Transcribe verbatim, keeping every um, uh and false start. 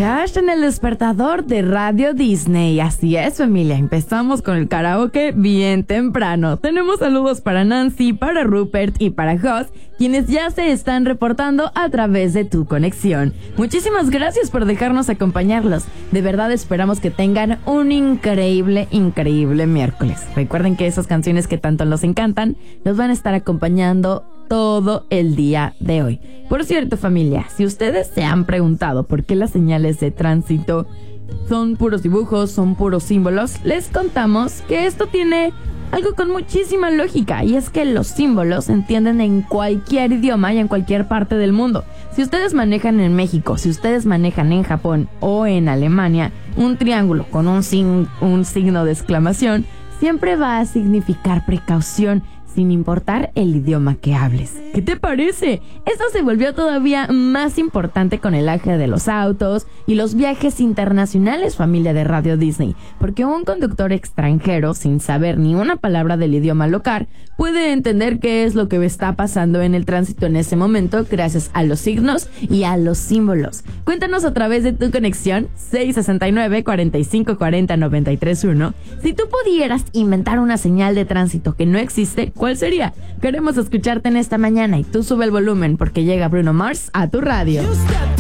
Cash en el despertador de Radio Disney. Así es, familia, empezamos con el karaoke bien temprano. Tenemos saludos para Nancy, para Rupert y para Gus, quienes ya se están reportando a través de tu conexión. Muchísimas gracias por dejarnos acompañarlos. De verdad esperamos que tengan un increíble, increíble miércoles. Recuerden que esas canciones que tanto nos encantan nos van a estar acompañando todo el día de hoy. Por cierto, familia, si ustedes se han preguntado por qué las señales de tránsito son puros dibujos, son puros símbolos, les contamos que esto tiene algo con muchísima lógica, y es que los símbolos se entienden en cualquier idioma y en cualquier parte del mundo. Si ustedes manejan en México, si ustedes manejan en Japón o en Alemania, un triángulo con un, sin, un signo de exclamación siempre va a significar precaución, sin importar el idioma que hables. ¿Qué te parece? Esto se volvió todavía más importante con el auge de los autos y los viajes internacionales, familia de Radio Disney, porque un conductor extranjero, sin saber ni una palabra del idioma local, puede entender qué es lo que está pasando en el tránsito en ese momento gracias a los signos y a los símbolos. Cuéntanos a través de tu conexión seis sesenta y nueve, cuarenta y cinco cuarenta, noventa y tres uno. Si tú pudieras inventar una señal de tránsito que no existe, ¿cuál sería? Queremos escucharte en esta mañana, y tú sube el volumen porque llega Bruno Mars a tu radio.